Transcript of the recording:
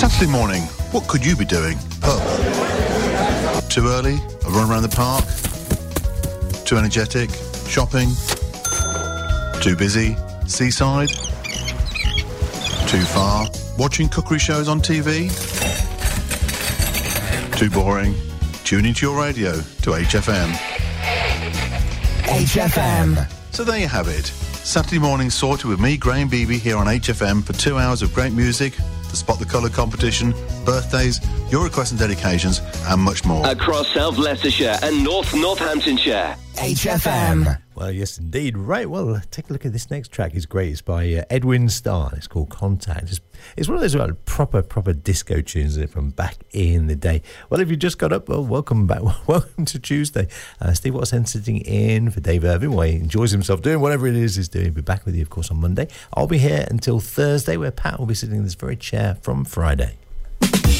Saturday morning, what could you be doing? Pub. Too early? A run around the park? Too energetic? Shopping? Too busy? Seaside? Too far? Watching cookery shows on TV? Too boring? Tune into your radio to HFM. HFM. So there you have it. Saturday morning sorted with me, Graham Beebe, here on HFM for 2 hours of great music, the Spot the Colour competition, birthdays, your requests and dedications, and much more. Across South Leicestershire and North Northamptonshire. HFM. Well, yes, indeed. Right, well, take a look at this next track. It's great. It's by Edwin Starr. It's called Contact. It's one of those proper disco tunes from back in the day. Well, if you just got up, well, welcome back. Welcome to Tuesday. Steve Watson sitting in for Dave Irving, where he enjoys himself doing whatever it is he's doing. He'll be back with you, of course, on Monday. I'll be here until Thursday, where Pat will be sitting in this very chair from Friday.